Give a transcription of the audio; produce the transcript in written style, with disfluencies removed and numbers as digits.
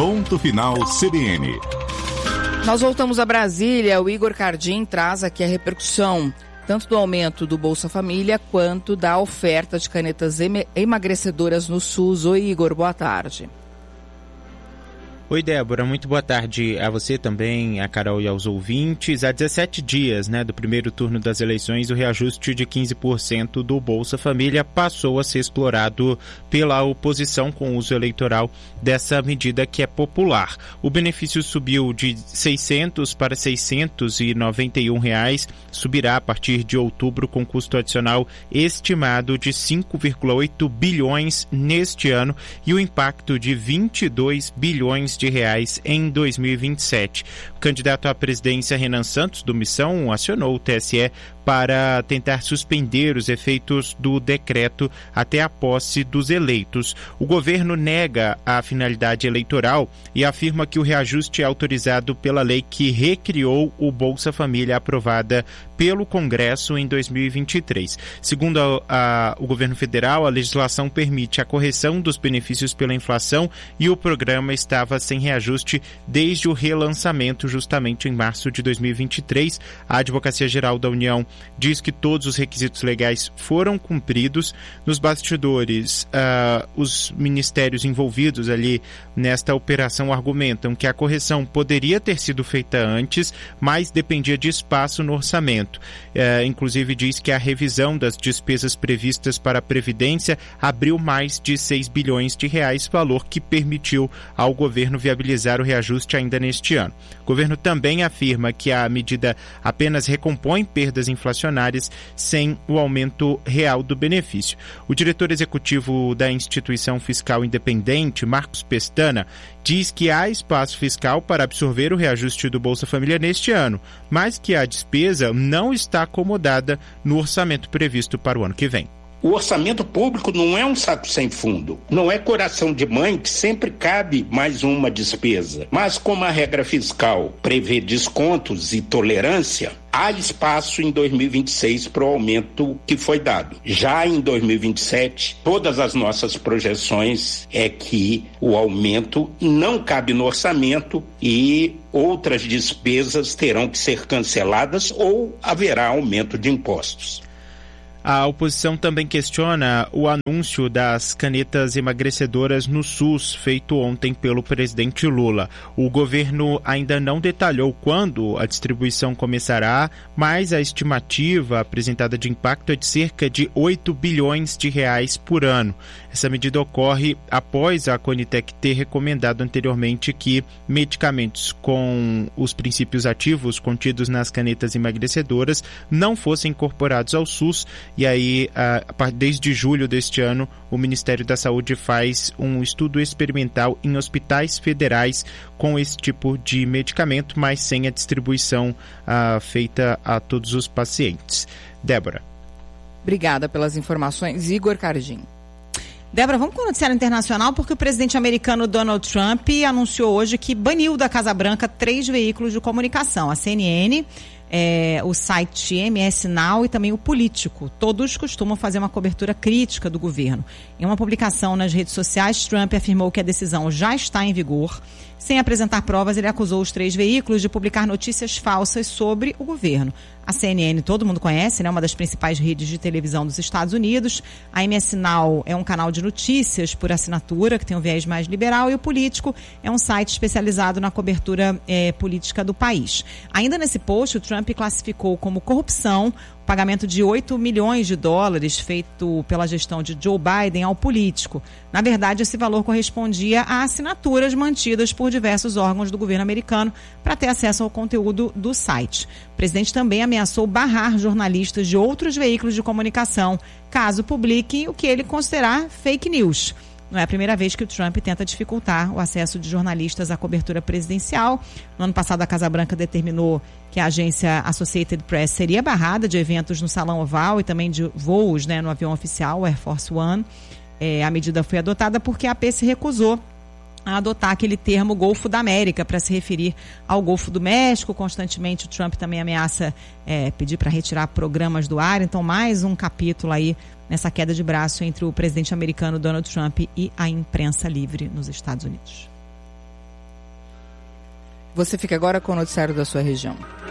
Ponto Final CBN. Nós voltamos a Brasília. O Igor Cardim traz aqui a repercussão tanto do aumento do Bolsa Família quanto da oferta de canetas emagrecedoras no SUS. Oi, Igor, boa tarde. Oi, Débora, muito boa tarde a você também, a Carol e aos ouvintes. Há 17 dias, do primeiro turno das eleições, o reajuste de 15% do Bolsa Família passou a ser explorado pela oposição com uso eleitoral dessa medida que é popular. O benefício subiu de R$ 600 para R$ 691, subirá a partir de outubro com custo adicional estimado de 5,8 bilhões neste ano e o impacto de 22 bilhões de reais em 2027. O candidato à presidência Renan Santos, do Missão, acionou o TSE para tentar suspender os efeitos do decreto até a posse dos eleitos. O governo nega a finalidade eleitoral e afirma que o reajuste é autorizado pela lei que recriou o Bolsa Família, aprovada pelo Congresso em 2023. Segundo o governo federal, a legislação permite a correção dos benefícios pela inflação e o programa estava sem reajuste desde o relançamento, justamente em março de 2023. A Advocacia Geral da União diz que todos os requisitos legais foram cumpridos. Nos bastidores, os ministérios envolvidos ali nesta operação argumentam que a correção poderia ter sido feita antes, mas dependia de espaço no orçamento. Inclusive diz que a revisão das despesas previstas para a Previdência abriu mais de 6 bilhões de reais, valor que permitiu ao governo viabilizar o reajuste ainda neste ano. O governo também afirma que a medida apenas recompõe perdas inflacionárias sem o aumento real do benefício. O diretor executivo da Instituição Fiscal Independente, Marcos Pestana, diz que há espaço fiscal para absorver o reajuste do Bolsa Família neste ano, mas que a despesa não está acomodada no orçamento previsto para o ano que vem. O orçamento público não é um saco sem fundo, não é coração de mãe que sempre cabe mais uma despesa. Mas como a regra fiscal prevê descontos e tolerância, há espaço em 2026 para o aumento que foi dado. Já em 2027, todas as nossas projeções é que o aumento não cabe no orçamento e outras despesas terão que ser canceladas ou haverá aumento de impostos. A oposição também questiona o anúncio das canetas emagrecedoras no SUS, feito ontem pelo presidente Lula. O governo ainda não detalhou quando a distribuição começará, mas a estimativa apresentada de impacto é de cerca de 8 bilhões de reais por ano. Essa medida ocorre após a Conitec ter recomendado anteriormente que medicamentos com os princípios ativos contidos nas canetas emagrecedoras não fossem incorporados ao SUS. E aí, desde julho deste ano, o Ministério da Saúde faz um estudo experimental em hospitais federais com esse tipo de medicamento, mas sem a distribuição feita a todos os pacientes. Débora. Obrigada pelas informações, Igor Cardim. Débora, vamos com o noticiário internacional, porque o presidente americano Donald Trump anunciou hoje que baniu da Casa Branca 3 veículos de comunicação. A CNN, o site MS Now e também o Político. Todos costumam fazer uma cobertura crítica do governo. Em uma publicação nas redes sociais, Trump afirmou que a decisão já está em vigor. Sem apresentar provas, ele acusou os 3 veículos de publicar notícias falsas sobre o governo. A CNN todo mundo conhece, uma das principais redes de televisão dos Estados Unidos. A MS Now é um canal de notícias por assinatura, que tem um viés mais liberal, e o Político é um site especializado na cobertura política do país. Ainda nesse post, o Trump classificou como corrupção o pagamento de 8 milhões de dólares feito pela gestão de Joe Biden ao Político. Na verdade, esse valor correspondia a assinaturas mantidas por diversos órgãos do governo americano para ter acesso ao conteúdo do site. O presidente também ameaçou barrar jornalistas de outros veículos de comunicação, caso publiquem o que ele considerar fake news. Não é a primeira vez que o Trump tenta dificultar o acesso de jornalistas à cobertura presidencial. No ano passado, a Casa Branca determinou que a agência Associated Press seria barrada de eventos no Salão Oval e também de voos no avião oficial, Air Force One. A medida foi adotada porque a AP se recusou a adotar aquele termo Golfo da América para se referir ao Golfo do México. Constantemente o Trump também ameaça pedir para retirar programas do ar. Então, mais um capítulo aí nessa queda de braço entre o presidente americano Donald Trump e a imprensa livre nos Estados Unidos. Você fica agora com o noticiário da sua região.